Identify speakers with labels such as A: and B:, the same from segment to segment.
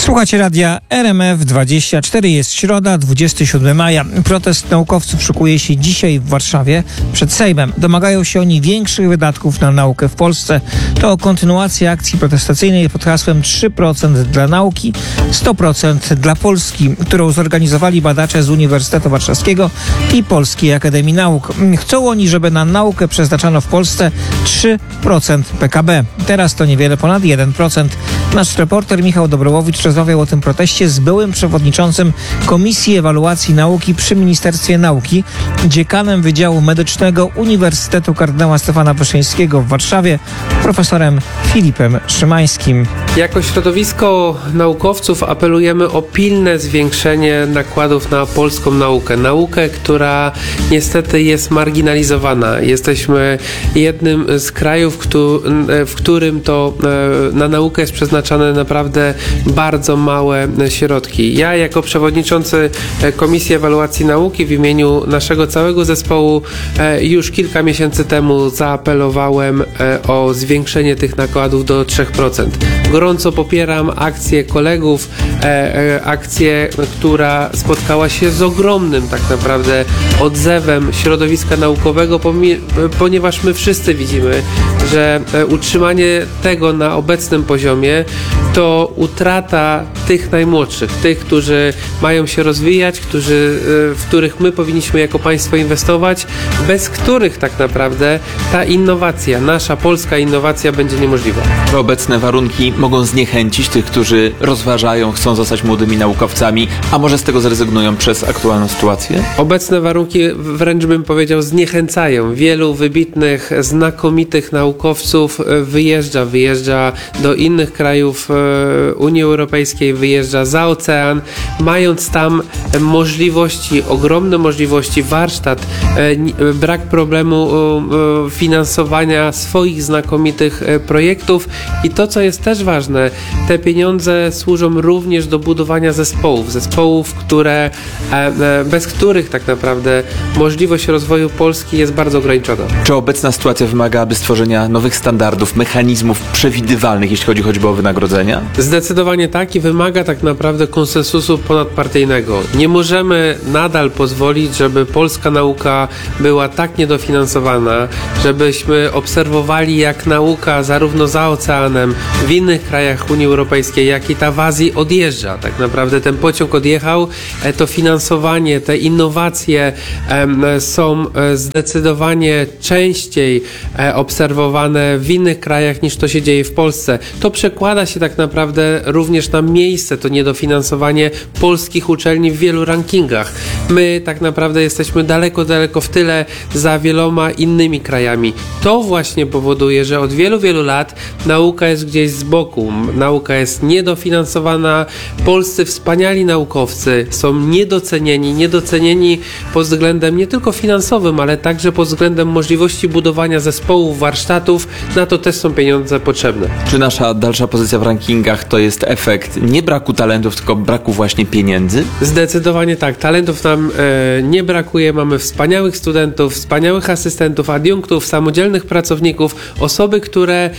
A: Słuchacie radia RMF24. Jest środa, 27 maja. Protest naukowców szykuje się dzisiaj w Warszawie przed Sejmem. Domagają się oni większych wydatków na naukę w Polsce. To kontynuacja akcji protestacyjnej pod hasłem 3% dla nauki, 100% dla Polski, którą zorganizowali badacze z Uniwersytetu Warszawskiego i Polskiej Akademii Nauk. Chcą oni, żeby na naukę przeznaczano w Polsce 3% PKB. Teraz to niewiele ponad 1%. Nasz reporter Michał Dobrołowicz rozmawiał o tym proteście z byłym przewodniczącym Komisji Ewaluacji Nauki przy Ministerstwie Nauki, dziekanem Wydziału Medycznego Uniwersytetu Kardynała Stefana Wyszyńskiego w Warszawie, profesorem Filipem Szymańskim.
B: Jako środowisko naukowców apelujemy o pilne zwiększenie nakładów na polską naukę. Naukę, która niestety jest marginalizowana. Jesteśmy jednym z krajów, w którym to na naukę jest przeznaczane naprawdę bardzo małe środki. Ja jako przewodniczący Komisji Ewaluacji Nauki w imieniu naszego całego zespołu już kilka miesięcy temu zaapelowałem o zwiększenie tych nakładów do 3%. Gorąco popieram akcję kolegów, akcję, która spotkała się z ogromnym tak naprawdę odzewem środowiska naukowego, ponieważ my wszyscy widzimy, że utrzymanie tego na obecnym poziomie to utrata tych najmłodszych, tych, którzy mają się rozwijać, w których my powinniśmy jako państwo inwestować, bez których tak naprawdę ta innowacja, nasza polska innowacja będzie niemożliwa.
C: Obecne warunki mogą zniechęcić tych, którzy rozważają, chcą zostać młodymi naukowcami, a może z tego zrezygnują przez aktualną sytuację?
B: Obecne warunki wręcz bym powiedział zniechęcają. Wielu wybitnych, znakomitych naukowców wyjeżdża do innych krajów Unii Europejskiej, wyjeżdża za ocean, mając tam możliwości, ogromne możliwości, warsztat, brak problemu finansowania swoich znakomitych projektów i to, co jest też ważne, te pieniądze służą również do budowania zespołów, bez których tak naprawdę możliwość rozwoju Polski jest bardzo ograniczona.
C: Czy obecna sytuacja wymagałaby stworzenia nowych standardów, mechanizmów przewidywalnych, jeśli chodzi choćby o wynagrodzenia?
B: Zdecydowanie tak i wymaga tak naprawdę konsensusu ponadpartyjnego. Nie możemy nadal pozwolić, żeby polska nauka była tak niedofinansowana, żebyśmy obserwowali, jak nauka zarówno za oceanem, w innych krajach Unii Europejskiej, jak i ta w Azji odjeżdża. Tak naprawdę ten pociąg odjechał, to finansowanie, te innowacje są zdecydowanie częściej obserwowane w innych krajach niż to się dzieje w Polsce. To przekłada się tak naprawdę również na miejsce, to niedofinansowanie polskich uczelni w wielu rankingach. My tak naprawdę jesteśmy daleko w tyle za wieloma innymi krajami. To właśnie powoduje, że od wielu lat nauka jest gdzieś z boku. Nauka jest niedofinansowana. Polscy wspaniali naukowcy są niedocenieni pod względem nie tylko finansowym, ale także pod względem możliwości budowania zespołów, warsztatów. Na to też są pieniądze potrzebne.
C: Czy nasza dalsza pozycja w rankingach to jest efekt nie braku talentów, tylko braku właśnie pieniędzy?
B: Zdecydowanie tak. Talentów nam nie brakuje. Mamy wspaniałych studentów, wspaniałych asystentów, adiunktów, samodzielnych pracowników, osoby, które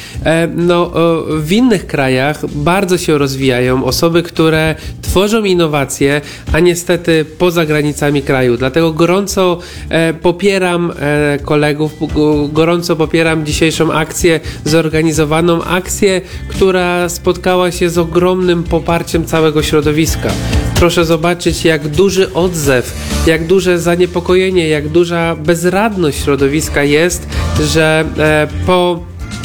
B: w innych krajach bardzo się rozwijają, osoby, które tworzą innowacje, a niestety poza granicami kraju. Dlatego gorąco popieram kolegów, gorąco popieram dzisiejszą akcję, zorganizowaną akcję, która spotkała się z ogromnym poparciem całego środowiska. Proszę zobaczyć, jak duży odzew, jak duże zaniepokojenie, jak duża bezradność środowiska jest, że po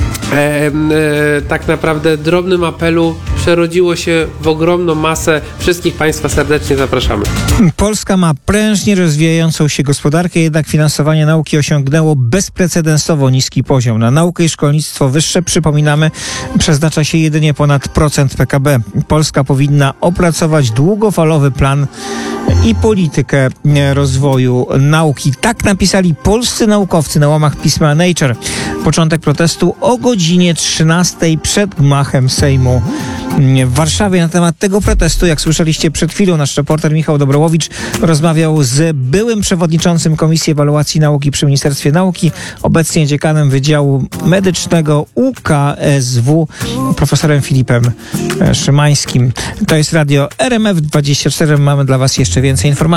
B: tak naprawdę drobnym apelu przerodziło się w ogromną masę. Wszystkich Państwa serdecznie zapraszamy.
A: Polska ma prężnie rozwijającą się gospodarkę, jednak finansowanie nauki osiągnęło bezprecedensowo niski poziom. Na naukę i szkolnictwo wyższe, przypominamy, przeznacza się jedynie ponad 1% PKB. Polska powinna opracować długofalowy plan i politykę rozwoju nauki. Tak napisali polscy naukowcy na łamach pisma Nature. Początek protestu o godzinie 13 przed gmachem Sejmu w Warszawie. Na temat tego protestu, jak słyszeliście przed chwilą, nasz reporter Michał Dobrołowicz rozmawiał z byłym przewodniczącym Komisji Ewaluacji Nauki przy Ministerstwie Nauki, obecnie dziekanem Wydziału Medycznego UKSW, profesorem Filipem Szymańskim. To jest radio RMF24. Mamy dla Was jeszcze więcej informacji.